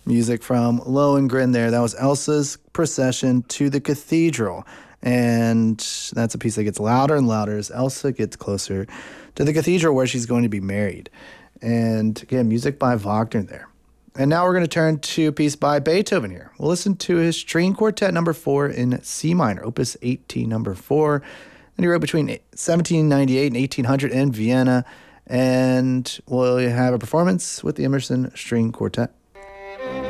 Music from Lohengrin there. That was Elsa's Procession to the Cathedral. And that's a piece that gets louder and louder as Elsa gets closer to the cathedral where she's going to be married. And again, music by Wagner there. And now we're going to turn to a piece by Beethoven here. We'll listen to his String Quartet number 4 in C minor, Opus 18 number 4. And he wrote between 1798 and 1800 in Vienna. And we'll have a performance with the Emerson String Quartet.